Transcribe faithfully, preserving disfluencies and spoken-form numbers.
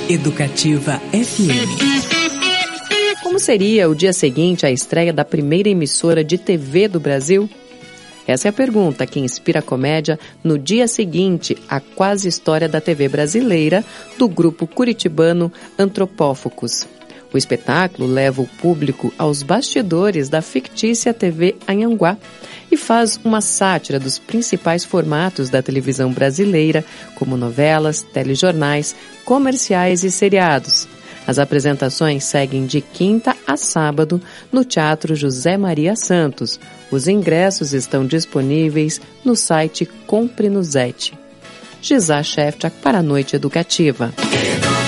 Educativa F M. Como seria o dia seguinte à estreia da primeira emissora de T V do Brasil? Essa é a pergunta que inspira a comédia No Dia Seguinte, a quase história da T V brasileira, do grupo curitibano Antropófocos. O espetáculo leva o público aos bastidores da fictícia T V Anhanguá e faz uma sátira dos principais formatos da televisão brasileira, como novelas, telejornais, comerciais e seriados. As apresentações seguem de quinta a sábado no Teatro José Maria Santos. Os ingressos estão disponíveis no site Compre no Zete. Gisá Shefchak para a Noite Educativa.